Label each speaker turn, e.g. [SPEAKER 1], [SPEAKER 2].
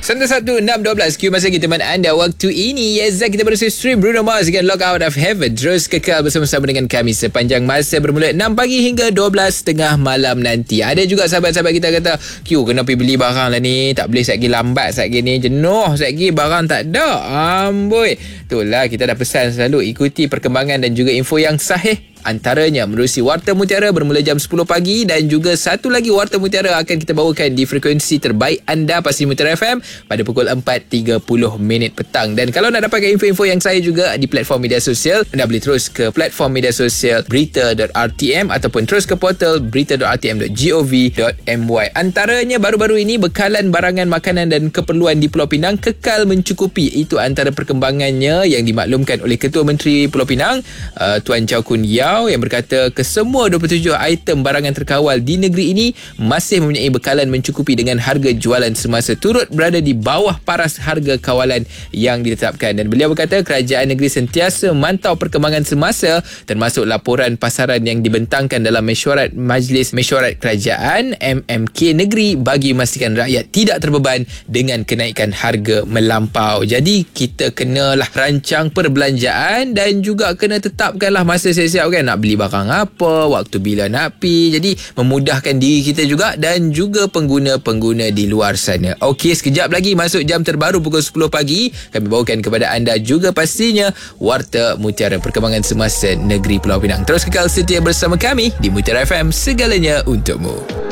[SPEAKER 1] 91.612 Q masa kita teman anda waktu ini. Yes, kita bersama stream Bruno Mars dengan Lock Out of Heaven. Terus kekal bersama-sama dengan kami sepanjang masa bermula 6 pagi hingga 12.30 malam nanti. Ada juga sahabat-sahabat kita kata, Q kena pergi beli barang lah ni, tak boleh satgi lambat satgi ni, jenuh satgi barang tak ada. Amboi. Itulah kita dah pesan selalu ikuti perkembangan dan juga info yang sahih. Antaranya menerusi Warta Mutiara bermula jam 10 pagi dan juga satu lagi Warta Mutiara akan kita bawakan di frekuensi terbaik anda pasti Mutiara FM pada pukul 4.30 petang. Dan kalau nak dapatkan info-info yang saya juga di platform media sosial, anda boleh terus ke platform media sosial berita.rtm ataupun terus ke portal berita.rtm.gov.my. Antaranya baru-baru ini bekalan barangan makanan dan keperluan di Pulau Pinang kekal mencukupi. Itu antara perkembangannya yang dimaklumkan oleh Ketua Menteri Pulau Pinang, Tuan Chow Kun Yeow, yang berkata kesemua 27 item barangan terkawal di negeri ini masih mempunyai bekalan mencukupi dengan harga jualan semasa turut berada di bawah paras harga kawalan yang ditetapkan. Dan beliau berkata kerajaan negeri sentiasa memantau perkembangan semasa termasuk laporan pasaran yang dibentangkan dalam mesyuarat Majlis Mesyuarat Kerajaan MMK Negeri bagi memastikan rakyat tidak terbeban dengan kenaikan harga melampau. Jadi kita kenalah rancang perbelanjaan dan juga kena tetapkanlah masa siap-siap kan, nak beli barang apa, waktu bila nak pergi. Jadi memudahkan diri kita juga dan juga pengguna-pengguna di luar sana. Okey, sekejap lagi masuk jam terbaru pukul 10 pagi kami bawakan kepada anda juga pastinya Warta Mutiara, perkembangan semasa negeri Pulau Pinang. Terus kekal setia bersama kami di Mutiara FM, segalanya untukmu.